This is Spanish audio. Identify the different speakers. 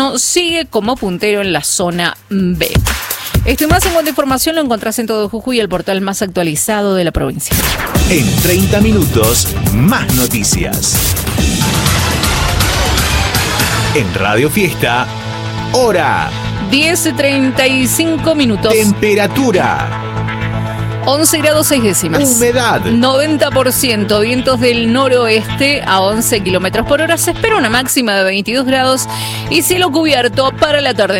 Speaker 1: Tucumano sigue como puntero en la zona B. Esto y más en cuanto a información lo encontrás en Todo Jujuy, el portal más actualizado de la provincia.
Speaker 2: En 30 minutos, más noticias. En Radio Fiesta, hora
Speaker 1: 10:35.
Speaker 2: Temperatura.
Speaker 1: 11 grados 6 décimas.
Speaker 2: Humedad.
Speaker 1: 90%. Vientos del noroeste a 11 kilómetros por hora. Se espera una máxima de 22 grados y cielo cubierto para la tarde.